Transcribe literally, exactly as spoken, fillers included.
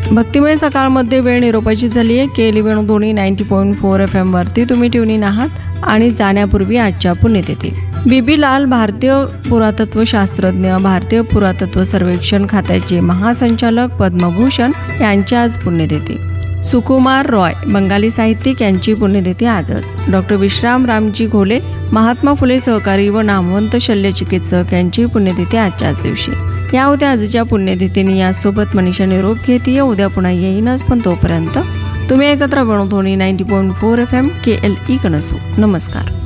भक्तिमय सकाळमध्ये वेळ निरोपाची झाली आहे. केली Venudhwani ninety point four F M वरती तुम्ही ट्यूनिंग आहात आणि जाण्यापूर्वी आजच्या पुण्यतिथी. बीबी लाल भारतीय पुरातत्व शास्त्रज्ञ, भारतीय पुरातत्व सर्वेक्षण खात्याचे महासंचालक, पद्मभूषण यांची आज पुण्यतिथी. सुकुमार रॉय बंगाली साहित्यिक यांची पुण्यतिथी आजच. डॉक्टर विश्राम रामजी घोले महात्मा फुले सहकारी व नामवंत शल्यचिकित्सक यांची पुण्यतिथी आजच्याच दिवशी. या होत्या आजच्या पुण्यतिथीने. यासोबत मनीषा निरोप घेते. उद्या पुन्हा येईनच, पण तोपर्यंत तुम्ही एकत्र Venudhwani ninety point four F M के एल ई कणसू. नमस्कार.